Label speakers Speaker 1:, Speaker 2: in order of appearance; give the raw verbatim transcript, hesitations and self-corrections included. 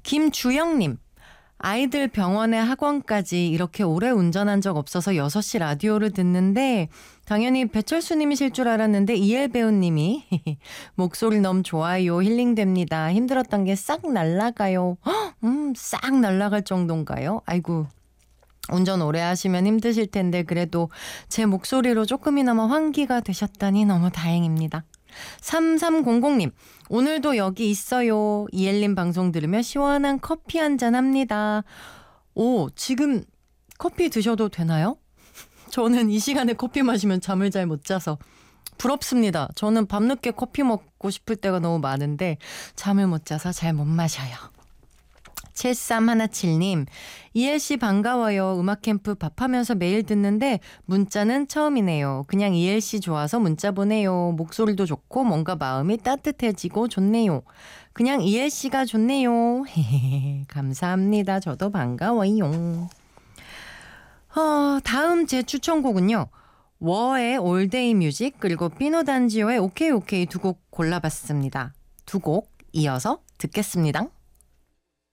Speaker 1: 김주영님. 아이들 병원에 학원까지 이렇게 오래 운전한 적 없어서 여섯 시 라디오를 듣는데 당연히 배철수님이실 줄 알았는데 이엘 배우님이 목소리 너무 좋아요. 힐링됩니다. 힘들었던 게 싹 날아가요. 음, 싹 날아갈 정도인가요? 아이고. 운전 오래 하시면 힘드실 텐데 그래도 제 목소리로 조금이나마 환기가 되셨다니 너무 다행입니다. 삼삼공공님. 오늘도 여기 있어요. 이엘님 방송 들으며 시원한 커피 한잔 합니다. 오, 지금 커피 드셔도 되나요? 저는 이 시간에 커피 마시면 잠을 잘 못 자서 부럽습니다. 저는 밤늦게 커피 먹고 싶을 때가 너무 많은데 잠을 못 자서 잘 못 마셔요. 칠삼일칠님. 이엘씨 반가워요. 음악캠프 밥하면서 매일 듣는데 문자는 처음이네요. 그냥 이엘씨 좋아서 문자 보내요. 목소리도 좋고 뭔가 마음이 따뜻해지고 좋네요. 그냥 이엘씨가 좋네요. 감사합니다. 저도 반가워요. 어, 다음 제 추천곡은요. 워의 올데이 뮤직 그리고 피노단지오의 오케이 오케이 두 곡 골라봤습니다. 두 곡 이어서 듣겠습니다.